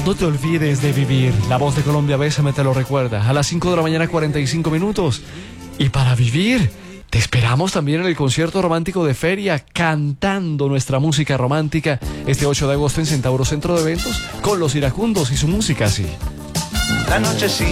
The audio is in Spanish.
No te olvides de vivir. La Voz de Colombia, Bésame, te lo recuerda. A las 5 de la mañana, 45 minutos. Y para vivir, te esperamos también en el concierto romántico de Feria, cantando nuestra música romántica este 8 de agosto en Centauro Centro de Eventos, con Los Iracundos y su música así. La noche sí